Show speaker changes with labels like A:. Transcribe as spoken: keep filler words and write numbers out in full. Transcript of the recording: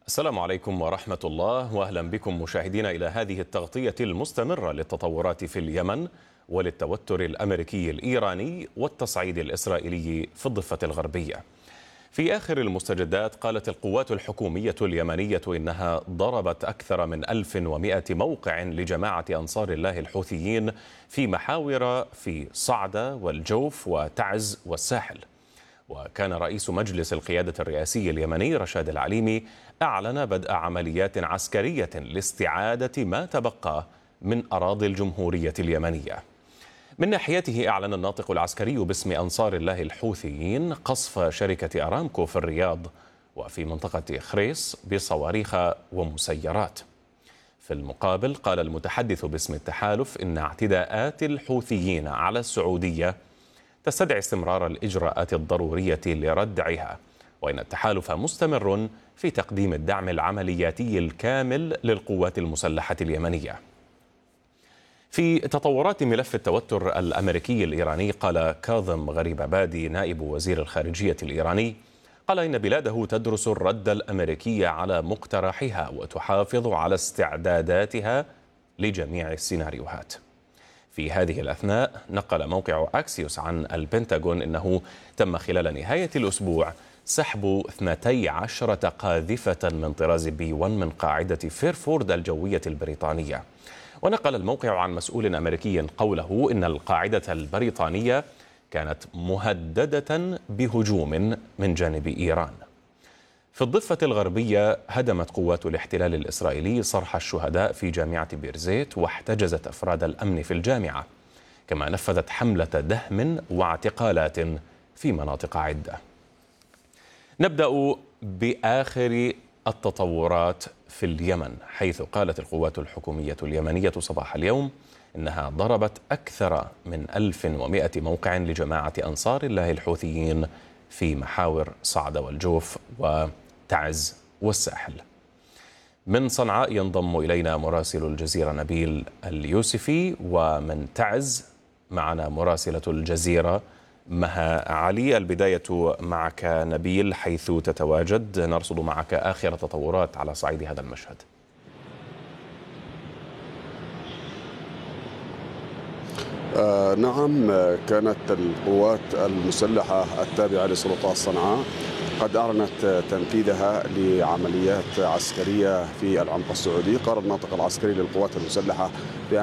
A: السلام عليكم ورحمة الله، وأهلا بكم مشاهدينا إلى هذه التغطية المستمرة للتطورات في اليمن وللتوتر الأمريكي الإيراني والتصعيد الإسرائيلي في الضفة الغربية. في آخر المستجدات قالت القوات الحكومية اليمنية إنها ضربت أكثر من ألف ومئة موقع لجماعة أنصار الله الحوثيين في محاور في صعدة والجوف وتعز والساحل. وكان رئيس مجلس القيادة الرئاسي اليمني رشاد العليمي أعلن بدء عمليات عسكرية لاستعادة ما تبقى من أراضي الجمهورية اليمنية. من ناحيته أعلن الناطق العسكري باسم أنصار الله الحوثيين قصف شركة أرامكو في الرياض وفي منطقة خريص بصواريخ ومسيرات. في المقابل قال المتحدث باسم التحالف إن اعتداءات الحوثيين على السعودية تستدعي استمرار الإجراءات الضرورية لردعها، وإن التحالف مستمر في تقديم الدعم العملياتي الكامل للقوات المسلحة اليمنية. في تطورات ملف التوتر الأمريكي الإيراني قال كاظم غريبابادي نائب وزير الخارجية الإيراني قال إن بلاده تدرس الرد الأمريكي على مقترحها وتحافظ على استعداداتها لجميع السيناريوهات. في هذه الأثناء نقل موقع أكسيوس عن البنتاغون أنه تم خلال نهاية الأسبوع سحب اثنتي عشرة قاذفة من طراز بي واحد من قاعدة فيرفورد الجوية البريطانية. ونقل الموقع عن مسؤول أمريكي قوله إن القاعدة البريطانية كانت مهددة بهجوم من جانب إيران. في الضفة الغربية هدمت قوات الاحتلال الإسرائيلي صرح الشهداء في جامعة بيرزيت واحتجزت أفراد الأمن في الجامعة، كما نفذت حملة دهم واعتقالات في مناطق عدة. نبدأ بآخر التطورات في اليمن، حيث قالت القوات الحكومية اليمنية صباح اليوم إنها ضربت أكثر من ألف ومئة موقع لجماعة أنصار الله الحوثيين في محاور صعدة والجوف وتعز والساحل. من صنعاء ينضم إلينا مراسل الجزيرة نبيل اليوسفي، ومن تعز معنا مراسلة الجزيرة مها علي. البداية معك نبيل، حيث تتواجد نرصد معك آخر تطورات على صعيد هذا المشهد.
B: آه نعم، كانت القوات المسلحة التابعة لسلطات صنعاء قد أعلنت تنفيذها لعمليات عسكرية في العمق السعودي. قال الناطق العسكري للقوات المسلحة